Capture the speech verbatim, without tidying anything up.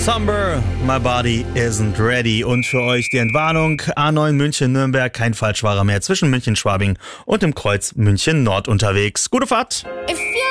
Somber, my body isn't ready. Und für euch die Entwarnung, A neun München-Nürnberg, kein Falschfahrer mehr zwischen München-Schwabing und dem Kreuz München-Nord unterwegs. Gute Fahrt! If you